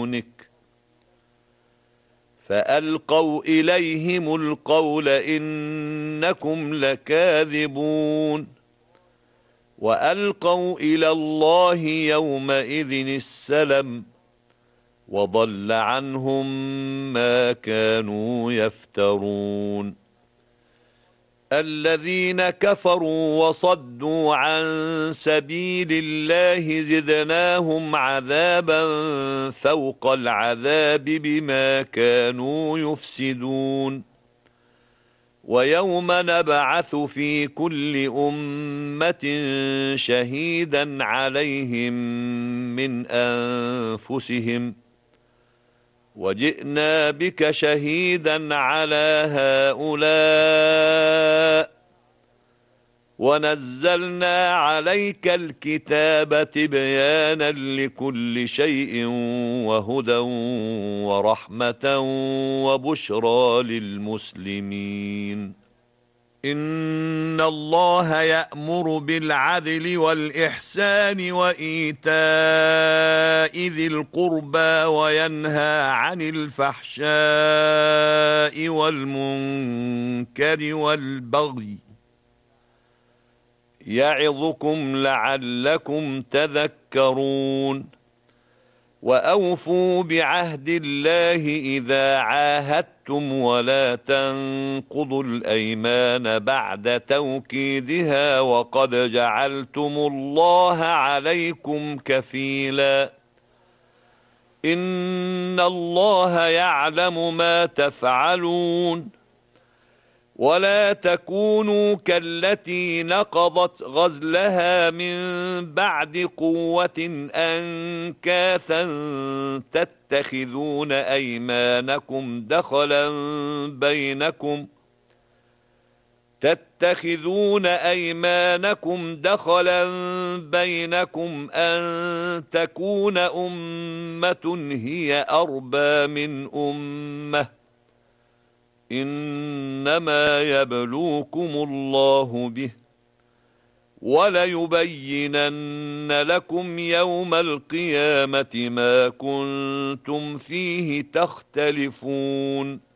دونك فألقوا إليهم القول إنكم لكاذبون وألقوا إلى الله يومئذ السلم وضل عنهم ما كانوا يفترون الذين كفروا وصدوا عن سبيل الله زدناهم عذابا فوق العذاب بما كانوا يفسدون ويوم نبعث في كل أمة شهيدا عليهم من أنفسهم وجئنا بك شهيدا على هؤلاء ونزلنا عليك الكتاب تبيانا لكل شيء وهدى ورحمة وبشرى للمسلمين إن الله يأمر بالعدل والإحسان وإيتاء ذي القربى وينهى عن الفحشاء والمنكر والبغي يعظكم لعلكم تذكرون وأوفوا بعهد الله إذا عاهدتم ولا تنقضوا الأيمان بعد توكيدها وقد جعلتم الله عليكم كفيلا إن الله يعلم ما تفعلون ولا تكونوا كالتي نقضت غزلها من بعد قوة أنكاثا تتخذون أيمانكم دخلا بينكم أن تكون أمة هي أربى من أمة إنما يبلوكم الله به وليبينن لكم يوم القيامة ما كنتم فيه تختلفون